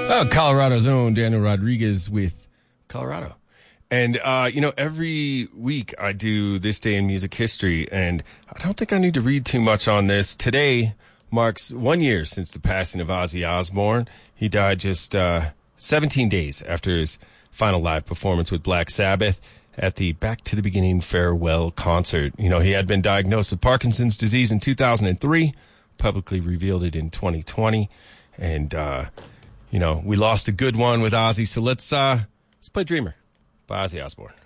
Oh, Colorado's own Daniel Rodriguez with Colorado. And, every week I do This Day in Music History, and I don't think I need to read too much on this. Today marks 1 year since the passing of Ozzy Osbourne. He died just 17 days after his final live performance with Black Sabbath at the Back to the Beginning farewell concert. You know, he had been diagnosed with Parkinson's disease in 2003, publicly revealed it in 2020, and, we lost a good one with Ozzy, so let's play Dreamer by Ozzy Osbourne.